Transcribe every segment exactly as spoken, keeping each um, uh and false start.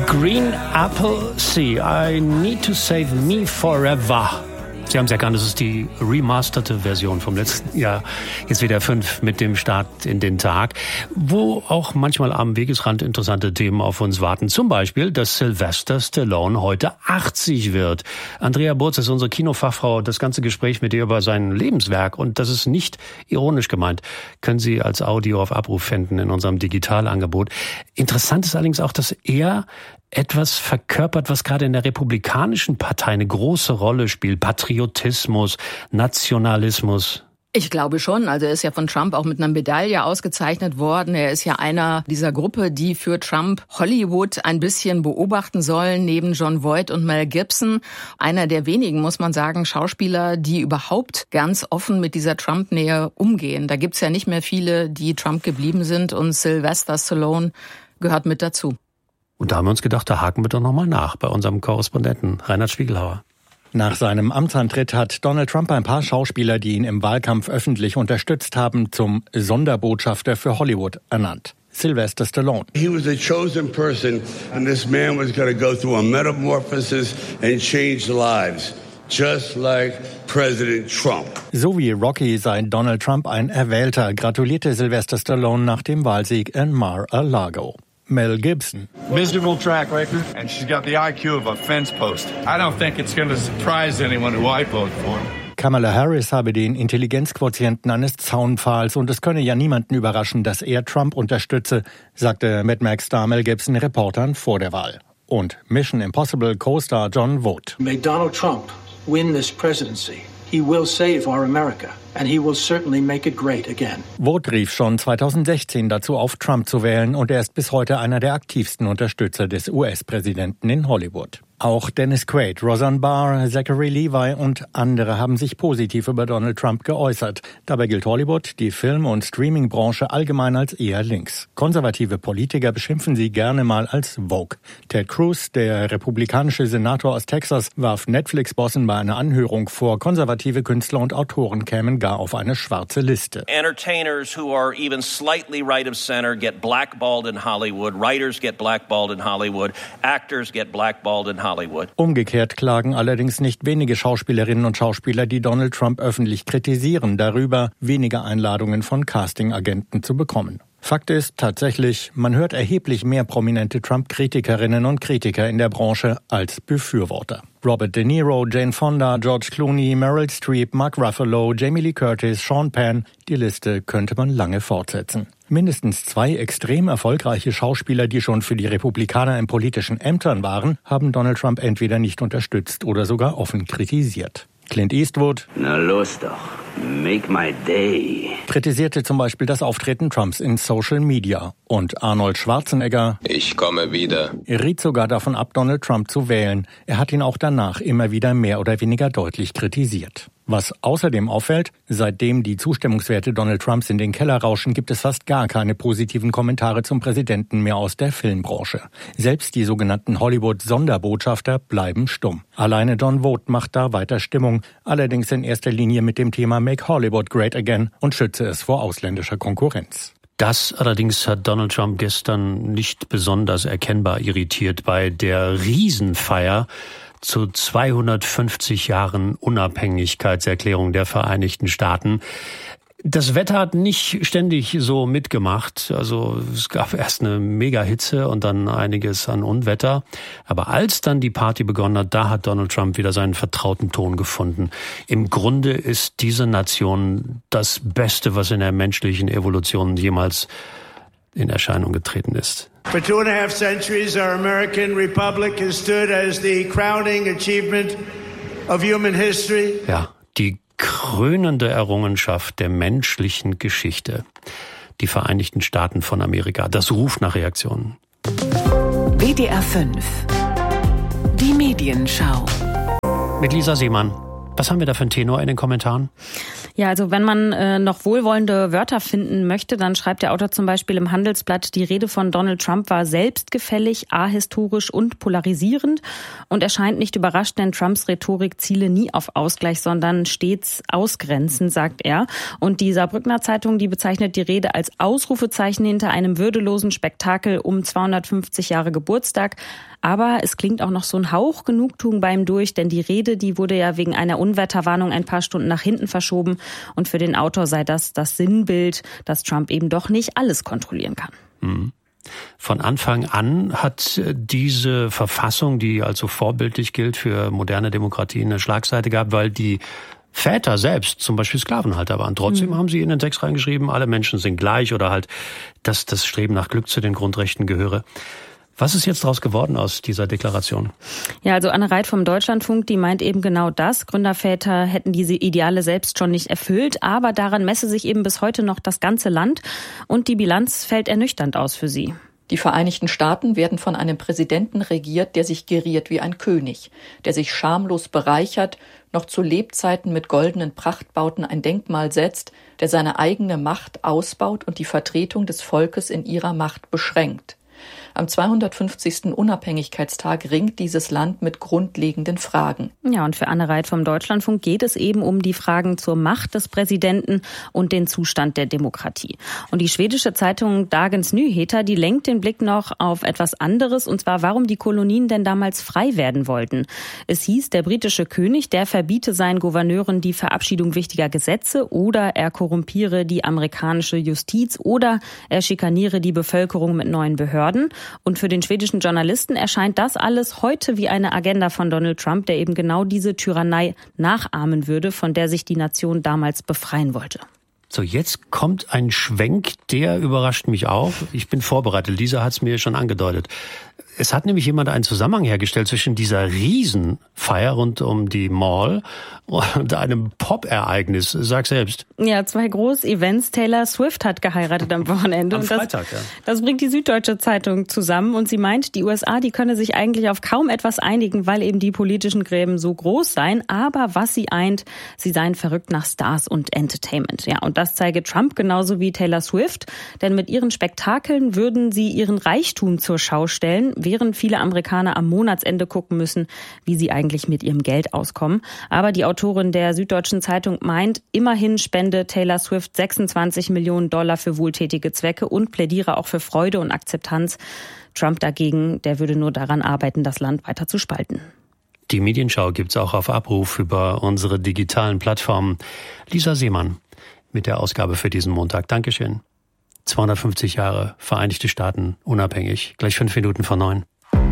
Green Apple Sea, I Need to Save Me Forever. Sie haben es erkannt, das ist die remasterte Version vom letzten Jahr. Jetzt wieder fünf mit dem Start in den Tag, wo auch manchmal am Wegesrand interessante Themen auf uns warten. Zum Beispiel, dass Sylvester Stallone heute achtzig wird. Andrea Burz ist unsere Kinofachfrau. Das ganze Gespräch mit ihr über sein Lebenswerk, und das ist nicht ironisch gemeint, können Sie als Audio auf Abruf finden in unserem Digitalangebot. Interessant ist allerdings auch, dass er etwas verkörpert, was gerade in der Republikanischen Partei eine große Rolle spielt. Patriotismus, Nationalismus. Ich glaube schon. Also er ist ja von Trump auch mit einer Medaille ausgezeichnet worden. Er ist ja einer dieser Gruppe, die für Trump Hollywood ein bisschen beobachten sollen, neben Jon Voight und Mel Gibson. Einer der wenigen, muss man sagen, Schauspieler, die überhaupt ganz offen mit dieser Trump-Nähe umgehen. Da gibt's ja nicht mehr viele, die Trump geblieben sind, und Sylvester Stallone gehört mit dazu. Und da haben wir uns gedacht, da haken wir doch nochmal nach bei unserem Korrespondenten Reinhard Spiegelhauer. Nach seinem Amtsantritt hat Donald Trump ein paar Schauspieler, die ihn im Wahlkampf öffentlich unterstützt haben, zum Sonderbotschafter für Hollywood ernannt. Sylvester Stallone. He was a chosen person, and this man was going to go through a metamorphosis and change lives. Just like President Trump. So wie Rocky sei Donald Trump ein Erwählter, gratulierte Sylvester Stallone nach dem Wahlsieg in Mar-a-Lago. Mel Gibson. Miserable track record, and she's got the I Q of a fence post. I don't think it's going to surprise anyone who I vote for. Kamala Harris habe den Intelligenzquotienten eines Zaunpfahls, und es könne ja niemanden überraschen, dass er Trump unterstütze, sagte Mad Max-Star Mel Gibson Reportern vor der Wahl. Und Mission Impossible Co-Star Jon Voight. May Donald Trump win this presidency. He will save our America. And he will certainly make it great again. Voight rief schon zweitausendsechzehn dazu auf, Trump zu wählen, und er ist bis heute einer der aktivsten Unterstützer des U S-Präsidenten in Hollywood. Auch Dennis Quaid, Roseanne Barr, Zachary Levi und andere haben sich positiv über Donald Trump geäußert. Dabei gilt Hollywood, die Film- und Streaming-Branche allgemein als eher links. Konservative Politiker beschimpfen sie gerne mal als woke. Ted Cruz, der republikanische Senator aus Texas, warf Netflix-Bossen bei einer Anhörung vor, konservative Künstler und Autoren kämen gar auf eine schwarze Liste. Entertainers who are even slightly right of center get blackballed in Hollywood. Writers get blackballed in Hollywood. Actors get blackballed in Hollywood. Umgekehrt klagen allerdings nicht wenige Schauspielerinnen und Schauspieler, die Donald Trump öffentlich kritisieren, darüber, weniger Einladungen von Castingagenten zu bekommen. Fakt ist tatsächlich, man hört erheblich mehr prominente Trump-Kritikerinnen und Kritiker in der Branche als Befürworter. Robert De Niro, Jane Fonda, George Clooney, Meryl Streep, Mark Ruffalo, Jamie Lee Curtis, Sean Penn, die Liste könnte man lange fortsetzen. Mindestens zwei extrem erfolgreiche Schauspieler, die schon für die Republikaner in politischen Ämtern waren, haben Donald Trump entweder nicht unterstützt oder sogar offen kritisiert. Clint Eastwood, na los doch, make my day, kritisierte zum Beispiel das Auftreten Trumps in Social Media. Und Arnold Schwarzenegger, ich komme wieder, riet sogar davon ab, Donald Trump zu wählen. Er hat ihn auch danach immer wieder mehr oder weniger deutlich kritisiert. Was außerdem auffällt, seitdem die Zustimmungswerte Donald Trumps in den Keller rauschen, gibt es fast gar keine positiven Kommentare zum Präsidenten mehr aus der Filmbranche. Selbst die sogenannten Hollywood-Sonderbotschafter bleiben stumm. Alleine Jon Voight macht da weiter Stimmung, allerdings in erster Linie mit dem Thema Make Hollywood Great Again und schütze es vor ausländischer Konkurrenz. Das allerdings hat Donald Trump gestern nicht besonders erkennbar irritiert bei der Riesenfeier zu zweihundertfünfzig Jahren Unabhängigkeitserklärung der Vereinigten Staaten. Das Wetter hat nicht ständig so mitgemacht. Also es gab erst eine Mega-Hitze und dann einiges an Unwetter. Aber als dann die Party begonnen hat, da hat Donald Trump wieder seinen vertrauten Ton gefunden. Im Grunde ist diese Nation das Beste, was in der menschlichen Evolution jemals in Erscheinung getreten ist. For two and a half centuries, our American republic has stood as the crowning achievement of human history. Ja, die krönende Errungenschaft der menschlichen Geschichte. Die Vereinigten Staaten von Amerika. Das ruft nach Reaktionen. W D R fünf. Die Medienschau. Mit Lisa Seemann. Was haben wir da für einen Tenor in den Kommentaren? Ja, also wenn man äh, noch wohlwollende Wörter finden möchte, dann schreibt der Autor zum Beispiel im Handelsblatt, die Rede von Donald Trump war selbstgefällig, ahistorisch und polarisierend. Und er scheint nicht überrascht, denn Trumps Rhetorik ziele nie auf Ausgleich, sondern stets ausgrenzend, sagt er. Und die Saarbrückner Zeitung, die bezeichnet die Rede als Ausrufezeichen hinter einem würdelosen Spektakel um zweihundertfünfzig Jahre Geburtstag. Aber es klingt auch noch so ein Hauch Genugtuung bei ihm durch, denn die Rede, die wurde ja wegen einer Unwetterwarnung ein paar Stunden nach hinten verschoben. Und für den Autor sei das das Sinnbild, dass Trump eben doch nicht alles kontrollieren kann. Mhm. Von Anfang an hat diese Verfassung, die also vorbildlich gilt für moderne Demokratien, eine Schlagseite gehabt, weil die Väter selbst zum Beispiel Sklavenhalter waren. Trotzdem mhm. haben sie in den Text reingeschrieben, alle Menschen sind gleich oder halt, dass das Streben nach Glück zu den Grundrechten gehöre. Was ist jetzt daraus geworden aus dieser Deklaration? Ja, also Anne Reit vom Deutschlandfunk, die meint eben genau das. Gründerväter hätten diese Ideale selbst schon nicht erfüllt, aber daran messe sich eben bis heute noch das ganze Land und die Bilanz fällt ernüchternd aus für sie. Die Vereinigten Staaten werden von einem Präsidenten regiert, der sich geriert wie ein König, der sich schamlos bereichert, noch zu Lebzeiten mit goldenen Prachtbauten ein Denkmal setzt, der seine eigene Macht ausbaut und die Vertretung des Volkes in ihrer Macht beschränkt. Am zweihundertfünfzigsten Unabhängigkeitstag ringt dieses Land mit grundlegenden Fragen. Ja, und für Anne Reit vom Deutschlandfunk geht es eben um die Fragen zur Macht des Präsidenten und den Zustand der Demokratie. Und die schwedische Zeitung Dagens Nyheter, die lenkt den Blick noch auf etwas anderes, und zwar, warum die Kolonien denn damals frei werden wollten. Es hieß, der britische König, der verbiete seinen Gouverneuren die Verabschiedung wichtiger Gesetze oder er korrumpiere die amerikanische Justiz oder er schikaniere die Bevölkerung mit neuen Behörden. Und für den schwedischen Journalisten erscheint das alles heute wie eine Agenda von Donald Trump, der eben genau diese Tyrannei nachahmen würde, von der sich die Nation damals befreien wollte. So, jetzt kommt ein Schwenk, der überrascht mich auch. Ich bin vorbereitet, Lisa hat es mir schon angedeutet. Es hat nämlich jemand einen Zusammenhang hergestellt zwischen dieser Riesenfeier rund um die Mall und einem Pop-Ereignis. Sag selbst. Ja, zwei Groß-Events. Taylor Swift hat geheiratet am Wochenende. Am und das, Freitag, ja. Das bringt die Süddeutsche Zeitung zusammen und sie meint, die U S A, die könne sich eigentlich auf kaum etwas einigen, weil eben die politischen Gräben so groß seien. Aber was sie eint, sie seien verrückt nach Stars und Entertainment. Ja, und das zeige Trump genauso wie Taylor Swift. Denn mit ihren Spektakeln würden sie ihren Reichtum zur Schau stellen, während viele Amerikaner am Monatsende gucken müssen, wie sie eigentlich mit ihrem Geld auskommen. Aber die Autorin der Süddeutschen Zeitung meint, immerhin spende Taylor Swift sechsundzwanzig Millionen Dollar für wohltätige Zwecke und plädiere auch für Freude und Akzeptanz. Trump dagegen, der würde nur daran arbeiten, das Land weiter zu spalten. Die Medienschau gibt's auch auf Abruf über unsere digitalen Plattformen. Lisa Seemann mit der Ausgabe für diesen Montag. Dankeschön. zweihundertfünfzig Jahre Vereinigte Staaten unabhängig. Gleich fünf Minuten vor neun.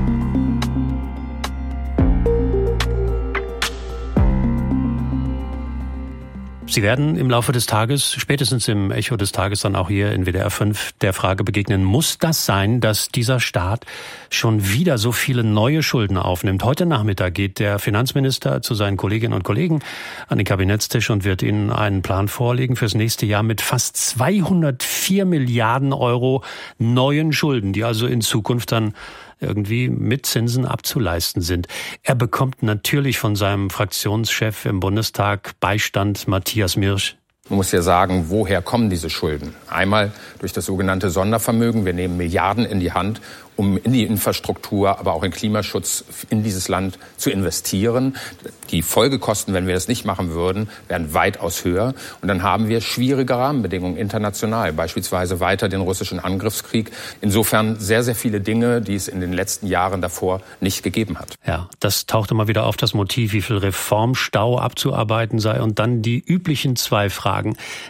Sie werden im Laufe des Tages, spätestens im Echo des Tages, dann auch hier in W D R fünf der Frage begegnen, muss das sein, dass dieser Staat schon wieder so viele neue Schulden aufnimmt? Heute Nachmittag geht der Finanzminister zu seinen Kolleginnen und Kollegen an den Kabinettstisch und wird ihnen einen Plan vorlegen fürs nächste Jahr mit fast zweihundertvier Milliarden Euro neuen Schulden, die also in Zukunft dann irgendwie mit Zinsen abzuleisten sind. Er bekommt natürlich von seinem Fraktionschef im Bundestag Beistand, Matthias Mirsch. Man muss ja sagen, woher kommen diese Schulden? Einmal durch das sogenannte Sondervermögen. Wir nehmen Milliarden in die Hand, um in die Infrastruktur, aber auch in Klimaschutz in dieses Land zu investieren. Die Folgekosten, wenn wir das nicht machen würden, wären weitaus höher. Und dann haben wir schwierige Rahmenbedingungen international, beispielsweise weiter den russischen Angriffskrieg. Insofern sehr, sehr viele Dinge, die es in den letzten Jahren davor nicht gegeben hat. Ja, das taucht immer wieder auf, das Motiv, wie viel Reformstau abzuarbeiten sei. Und dann die üblichen zwei Fragen.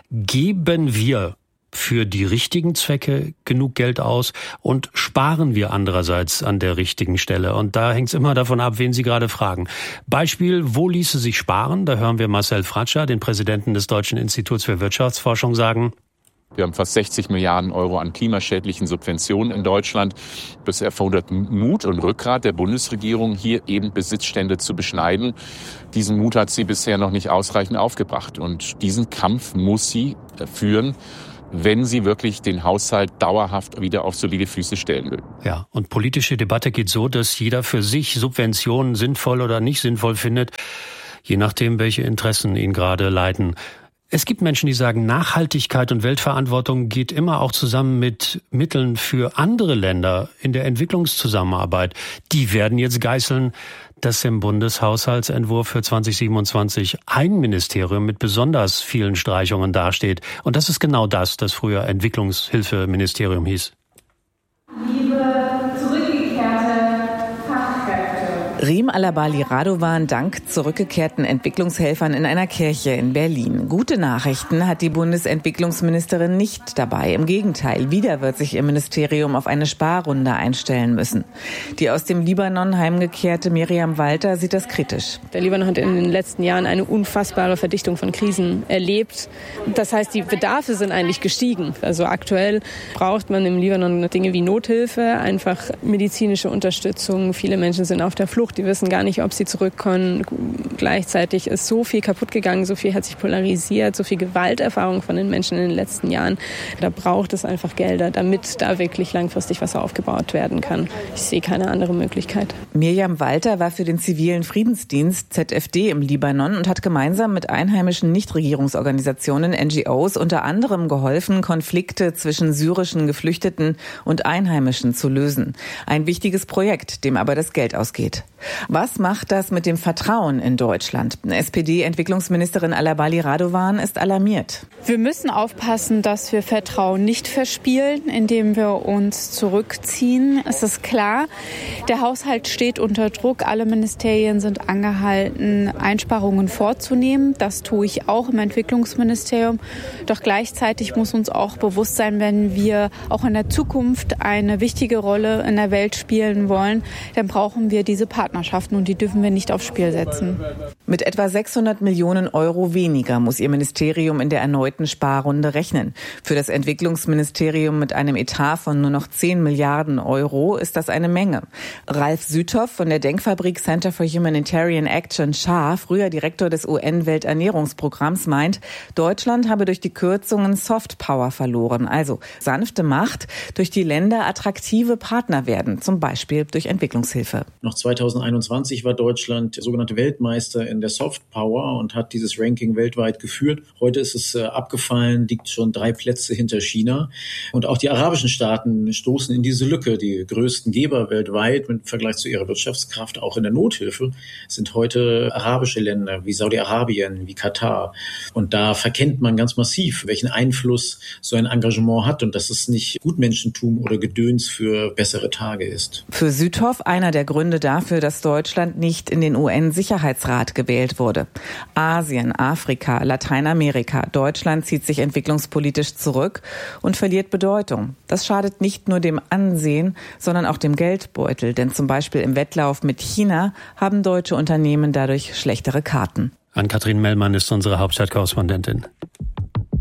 Geben wir für die richtigen Zwecke genug Geld aus und sparen wir andererseits an der richtigen Stelle? Und da hängt es immer davon ab, wen Sie gerade fragen. Beispiel, wo ließe sich sparen? Da hören wir Marcel Fratscher, den Präsidenten des Deutschen Instituts für Wirtschaftsforschung, sagen: Wir haben fast sechzig Milliarden Euro an klimaschädlichen Subventionen in Deutschland. Das erfordert Mut und Rückgrat der Bundesregierung, hier eben Besitzstände zu beschneiden. Diesen Mut hat sie bisher noch nicht ausreichend aufgebracht. Und diesen Kampf muss sie führen, wenn sie wirklich den Haushalt dauerhaft wieder auf solide Füße stellen will. Ja, und politische Debatte geht so, dass jeder für sich Subventionen sinnvoll oder nicht sinnvoll findet, je nachdem, welche Interessen ihn gerade leiten. Es gibt Menschen, die sagen, Nachhaltigkeit und Weltverantwortung geht immer auch zusammen mit Mitteln für andere Länder in der Entwicklungszusammenarbeit. Die werden jetzt geißeln, dass im Bundeshaushaltsentwurf für zwanzig siebenundzwanzig ein Ministerium mit besonders vielen Streichungen dasteht. Und das ist genau das, das früher Entwicklungshilfeministerium hieß. Liebe zurückgekehrte Riem Alabali Radovan dankt zurückgekehrten Entwicklungshelfern in einer Kirche in Berlin. Gute Nachrichten hat die Bundesentwicklungsministerin nicht dabei. Im Gegenteil, wieder wird sich ihr Ministerium auf eine Sparrunde einstellen müssen. Die aus dem Libanon heimgekehrte Miriam Walter sieht das kritisch. Der Libanon hat in den letzten Jahren eine unfassbare Verdichtung von Krisen erlebt. Das heißt, die Bedarfe sind eigentlich gestiegen. Also aktuell braucht man im Libanon Dinge wie Nothilfe, einfach medizinische Unterstützung. Viele Menschen sind auf der Flucht. Die wissen gar nicht, ob sie zurückkommen. Gleichzeitig ist so viel kaputt gegangen, so viel hat sich polarisiert, so viel Gewalterfahrung von den Menschen in den letzten Jahren. Da braucht es einfach Gelder, damit da wirklich langfristig was aufgebaut werden kann. Ich sehe keine andere Möglichkeit. Miriam Walter war für den zivilen Friedensdienst Z F D im Libanon und hat gemeinsam mit einheimischen Nichtregierungsorganisationen N G Os unter anderem geholfen, Konflikte zwischen syrischen Geflüchteten und Einheimischen zu lösen. Ein wichtiges Projekt, dem aber das Geld ausgeht. Was macht das mit dem Vertrauen in Deutschland? S P D-Entwicklungsministerin Alabali Radovan ist alarmiert. Wir müssen aufpassen, dass wir Vertrauen nicht verspielen, indem wir uns zurückziehen. Es ist klar, der Haushalt steht unter Druck. Alle Ministerien sind angehalten, Einsparungen vorzunehmen. Das tue ich auch im Entwicklungsministerium. Doch gleichzeitig muss uns auch bewusst sein, wenn wir auch in der Zukunft eine wichtige Rolle in der Welt spielen wollen, dann brauchen wir diese Partnerschaften und die dürfen wir nicht aufs Spiel setzen. Mit etwa sechshundert Millionen Euro weniger muss ihr Ministerium in der erneuten Sparrunde rechnen. Für das Entwicklungsministerium mit einem Etat von nur noch zehn Milliarden Euro ist das eine Menge. Ralf Süthoff von der Denkfabrik Center for Humanitarian Action Schar, früher Direktor des U N-Welternährungsprogramms, meint, Deutschland habe durch die Kürzungen Soft Power verloren, also sanfte Macht, durch die Länder attraktive Partner werden, zum Beispiel durch Entwicklungshilfe. Noch zweitausendeinundzwanzig war Deutschland der sogenannte Weltmeister in der Soft Power und hat dieses Ranking weltweit geführt. Heute ist es äh, abgefallen, liegt schon drei Plätze hinter China. Und auch die arabischen Staaten stoßen in diese Lücke. Die größten Geber weltweit im Vergleich zu ihrer Wirtschaftskraft, auch in der Nothilfe, sind heute arabische Länder wie Saudi-Arabien, wie Katar. Und da verkennt man ganz massiv, welchen Einfluss so ein Engagement hat und dass es nicht Gutmenschentum oder Gedöns für bessere Tage ist. Für Süthoff einer der Gründe dafür, dass Deutschland nicht in den U N-Sicherheitsrat gewählt wurde. Asien, Afrika, Lateinamerika. Deutschland zieht sich entwicklungspolitisch zurück und verliert Bedeutung. Das schadet nicht nur dem Ansehen, sondern auch dem Geldbeutel. Denn zum Beispiel im Wettlauf mit China haben deutsche Unternehmen dadurch schlechtere Karten. Ann-Kathrin Mellmann ist unsere Hauptstadtkorrespondentin.